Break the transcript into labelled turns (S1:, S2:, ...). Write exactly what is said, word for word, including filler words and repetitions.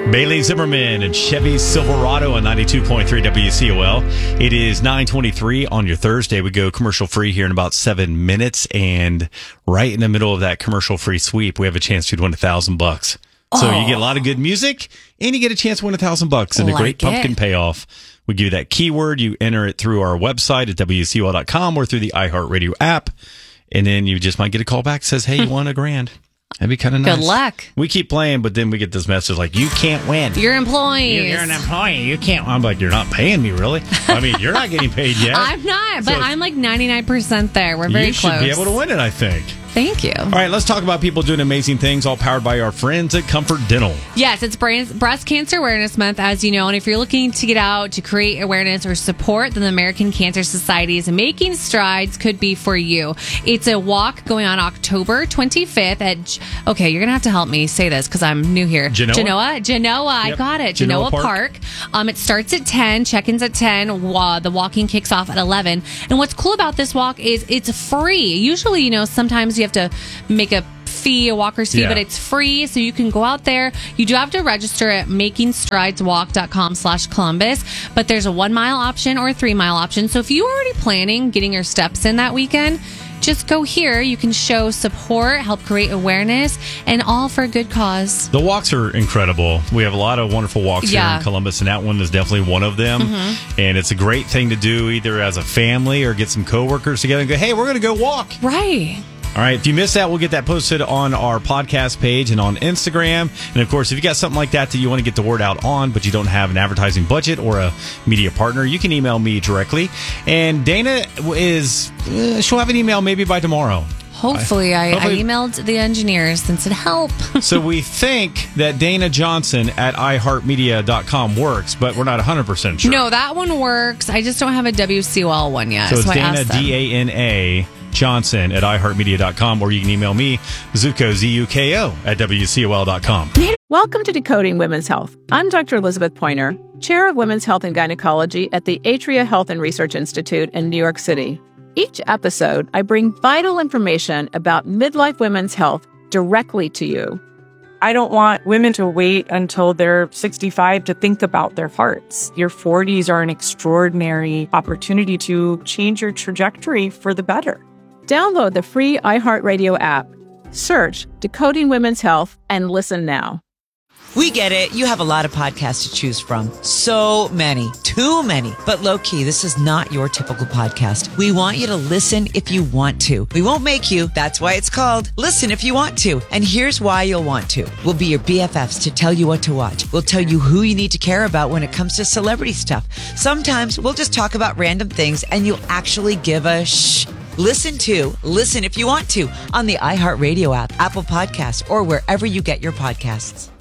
S1: Bailey Zimmerman and Chevy Silverado on ninety-two point three W C O L. It is nine twenty-three on your Thursday. We go commercial free here in about seven minutes. And right in the middle of that commercial free sweep, we have a chance to win a thousand bucks. So
S2: Oh.
S1: you get a lot of good music and you get a chance to win a thousand bucks and a
S2: Like
S1: great pumpkin
S2: it.
S1: payoff. We give you that keyword. You enter it through our website at W C O L dot com or through the iHeartRadio app. And then you just might get a call back that says, hey, you won a grand. That'd be kind of nice.
S2: Good luck.
S1: We keep playing, but then we get this message like, you can't win.
S2: You're employees.
S1: You're an employee. You can't. I'm like, you're not paying me, really? I mean, you're not getting paid yet.
S2: I'm not, but
S1: So
S2: I'm like ninety-nine percent there. We're very
S1: you should
S2: close.
S1: be able to win it, I think.
S2: Thank you.
S1: All right, let's talk about people doing amazing things, all powered by our friends at Comfort Dental.
S2: Yes, it's Breast Breast Cancer Awareness Month, as you know. And if you're looking to get out to create awareness or support, then the American Cancer Society's Making Strides could be for you. It's a walk going on October twenty-fifth at, okay, you're going to have to help me say this because I'm new here.
S1: Genoa?
S2: Genoa. Genoa.
S1: Yep.
S2: I got it.
S1: Genoa
S2: Genoa,
S1: Park.
S2: Park. Um, it starts at ten. Check-in's at ten. Wa- the walking kicks off at eleven. And what's cool about this walk is it's free. Usually, you know, sometimes you have to make a fee, a walker's fee,
S1: Yeah.
S2: but it's free, so you can go out there. You do have to register at making strides walk dot com slash Columbus, but there's a one mile option or a three mile option. So if you're already planning getting your steps in that weekend, just go here. You can show support, help create awareness, and all for a good cause.
S1: The walks are incredible. We have a lot of wonderful walks here
S2: Yeah.
S1: in Columbus, and that one is definitely one of them.
S2: Mm-hmm.
S1: And it's a great thing to do either as a family or get some coworkers together and go, hey, we're going to go walk.
S2: Right.
S1: All right, if you missed that, we'll get that posted on our podcast page and on Instagram. And, of course, if you got something like that that you want to get the word out on, but you don't have an advertising budget or a media partner, you can email me directly. And Dana is, uh, she'll have an email maybe by tomorrow.
S2: Hopefully, I,
S1: hopefully-
S2: I emailed the engineers and said, help.
S1: So we think that Dana Johnson at i heart media dot com works, but we're not one hundred percent sure.
S2: No, that one works. I just don't have a W C O L one yet.
S1: So it's
S2: I
S1: Dana,
S2: asked them.
S1: D A N A, Johnson at i heart media dot com, or you can email me, Zuko, Z U K O, at W C O L dot com.
S3: Welcome to Decoding Women's Health. I'm Doctor Elizabeth Pointer, Chair of Women's Health and Gynecology at the Atria Health and Research Institute in New York City. Each episode, I bring vital information about midlife women's health directly to you.
S4: I don't want women to wait until they're sixty-five to think about their hearts. Your forties are an extraordinary opportunity to change your trajectory for the better.
S3: Download the free iHeartRadio app. Search Decoding Women's Health and listen now.
S5: We get it. You have a lot of podcasts to choose from. So many. Too many. But low-key, this is not your typical podcast. We want you to listen if you want to. We won't make you. That's why it's called Listen If You Want To. And here's why you'll want to. We'll be your B F Fs to tell you what to watch. We'll tell you who you need to care about when it comes to celebrity stuff. Sometimes we'll just talk about random things and you'll actually give a shh. Listen to Listen If You Want To on the iHeartRadio app, Apple Podcasts, or wherever you get your podcasts.